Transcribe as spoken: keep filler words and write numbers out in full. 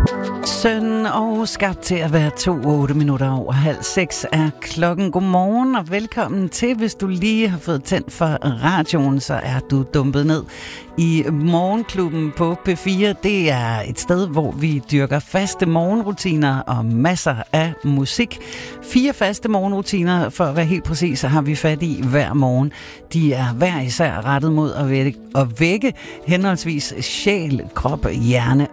Søn og skabt til at være to otte minutter over halv seks er klokken. Godmorgen og velkommen til. Hvis du lige har fået tændt for radioen, så er du dumpet ned i Morgenklubben på P fire. Det er et sted, hvor vi dyrker faste morgenrutiner og masser af musik. Fire faste morgenrutiner, for at være helt præcis, har vi fat i hver morgen. De er hver især rettet mod at vække, at vække henholdsvis sjæl, krop, hjerne